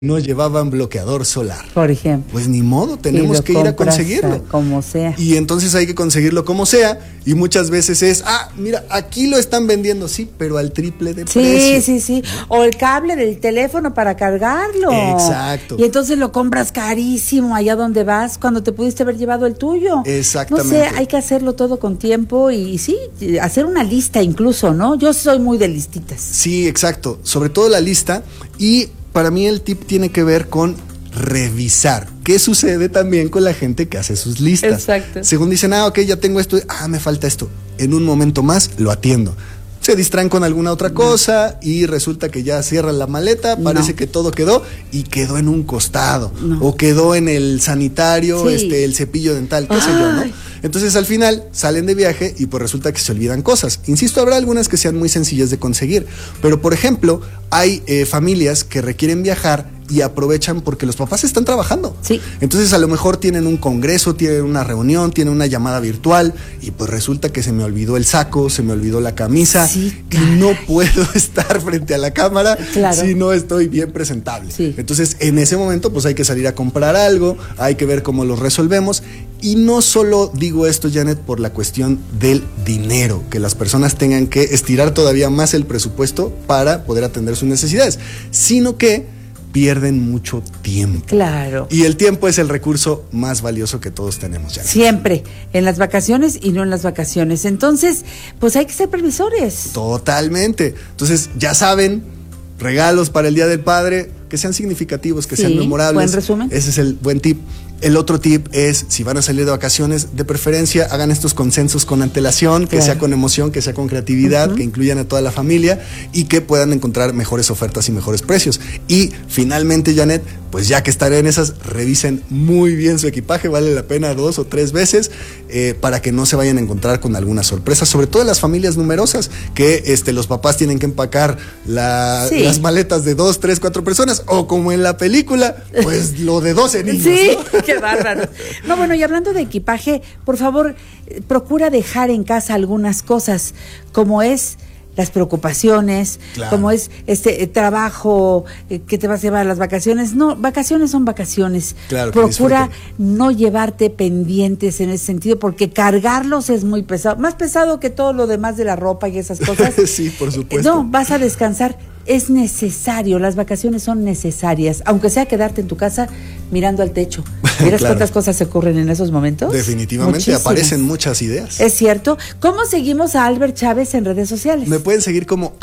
no llevaban bloqueador solar. Por ejemplo. Pues ni modo, tenemos que ir a conseguirlo. Como sea. Y entonces hay que conseguirlo como sea. Y muchas veces es, mira, aquí lo están vendiendo, sí, pero al triple de precio. Sí. O el cable del teléfono para cargarlo. Exacto. Y entonces lo compras carísimo allá donde vas, cuando te pudiste haber llevado el tuyo. Exactamente. No sé, hay que hacerlo todo con tiempo y sí, hacer una lista incluso, ¿no? Yo soy muy de listitas. Sí, exacto. Sobre todo la lista. Y para mí el tip tiene que ver con revisar. ¿Qué sucede también con la gente que hace sus listas? Exacto. Según dicen, ok, ya tengo esto, me falta esto. En un momento más lo atiendo. Se distraen con alguna otra cosa y resulta que ya cierran la maleta, parece que todo quedó y quedó en un costado o quedó en el sanitario, el cepillo dental, qué sé yo, ¿no? Entonces al final salen de viaje y pues resulta que se olvidan cosas. Insisto, habrá algunas que sean muy sencillas de conseguir, pero por ejemplo hay familias que requieren viajar y aprovechan porque los papás están trabajando. Sí. Entonces a lo mejor tienen un congreso, tienen una reunión, tienen una llamada virtual y pues resulta que se me olvidó el saco, se me olvidó la camisa y no puedo estar frente a la cámara si no estoy bien presentable. Sí. Entonces en ese momento pues hay que salir a comprar algo, hay que ver cómo lo resolvemos. Y no solo digo esto, Janet, por la cuestión del dinero, que las personas tengan que estirar todavía más el presupuesto para poder atender sus necesidades, sino que pierden mucho tiempo. Claro. Y el tiempo es el recurso más valioso que todos tenemos, Janet. Siempre, en las vacaciones y no en las vacaciones. Entonces, pues hay que ser previsores. Totalmente. Entonces, ya saben, regalos para el Día del Padre, que sean significativos, que sean memorables. Buen resumen. Ese es el buen tip. El otro tip es, si van a salir de vacaciones, de preferencia hagan estos consensos con antelación, que sea con emoción, que sea con creatividad, que incluyan a toda la familia y que puedan encontrar mejores ofertas y mejores precios. Y finalmente, Janet, pues ya que estaré en esas, revisen muy bien su equipaje, vale la pena 2 o 3 veces para que no se vayan a encontrar con alguna sorpresa, sobre todo en las familias numerosas, que los papás tienen que empacar las maletas de 2, 3, 4 personas, o como en la película, pues lo de 12 niños. Sí, ¿no? Qué bárbaro. No, bueno, y hablando de equipaje, por favor, procura dejar en casa algunas cosas, como es las preocupaciones, como es trabajo que te vas a llevar a las vacaciones. No, vacaciones son vacaciones. Claro, procura no llevarte pendientes en ese sentido, porque cargarlos es muy pesado, más pesado que todo lo demás de la ropa y esas cosas. Sí, por supuesto. No, vas a descansar. Es necesario, las vacaciones son necesarias, aunque sea quedarte en tu casa mirando al techo. ¿Miras cuántas cosas se ocurren en esos momentos? Definitivamente, muchísimas. Aparecen muchas ideas. Es cierto. ¿Cómo seguimos a Albert Chávez en redes sociales? Me pueden seguir como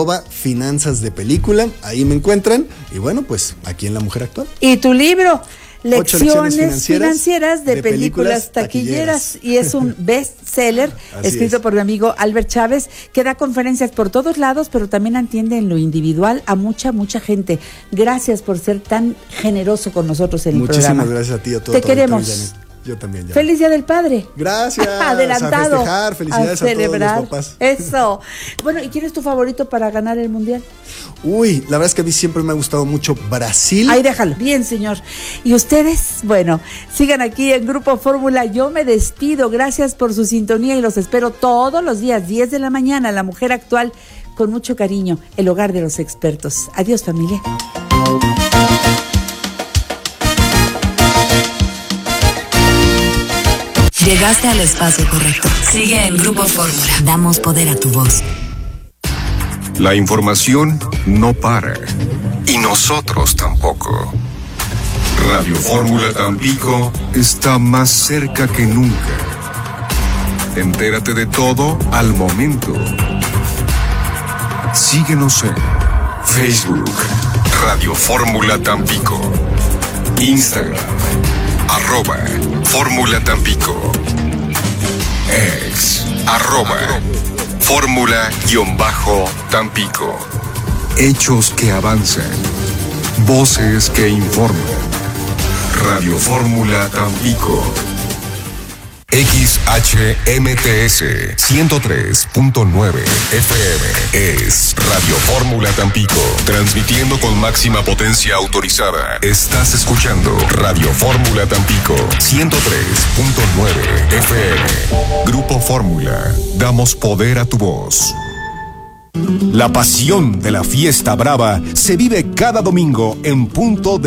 @finanzasdepelícula, ahí me encuentran. Y bueno, pues aquí en La Mujer Actual. ¿Y tu libro? Lecciones financieras de películas taquilleras. Y es un bestseller escrito por mi amigo Albert Chávez, que da conferencias por todos lados, pero también atiende en lo individual a mucha gente. Gracias por ser tan generoso con nosotros en el programa. Muchísimas gracias a ti y a todo. Te queremos. Yo también. Feliz Día del Padre. Gracias. Adelantado. A festejar. Felicidades a celebrar. Todos los papás. Eso. Bueno, ¿y quién es tu favorito para ganar el Mundial? Uy, la verdad es que a mí siempre me ha gustado mucho Brasil. Ahí déjalo. Bien, señor. Y ustedes, bueno, sigan aquí en Grupo Fórmula. Yo me despido. Gracias por su sintonía y los espero todos los días, 10 de la mañana, La Mujer Actual, con mucho cariño, el hogar de los expertos. Adiós, familia. Llegaste al espacio correcto. Sigue en Grupo Fórmula. Damos poder a tu voz. La información no para. Y nosotros tampoco. Radio Fórmula Tampico está más cerca que nunca. Entérate de todo al momento. Síguenos en Facebook, Radio Fórmula Tampico. Instagram, @Fórmula Tampico. Ex, @Fórmula-Tampico. Hechos que avanzan. Voces que informan. Radio Fórmula Tampico. XHMTS 103.9 FM es Radio Fórmula Tampico, transmitiendo con máxima potencia autorizada. Estás escuchando Radio Fórmula Tampico 103.9 FM. Grupo Fórmula, damos poder a tu voz. La pasión de la fiesta brava se vive cada domingo en punto de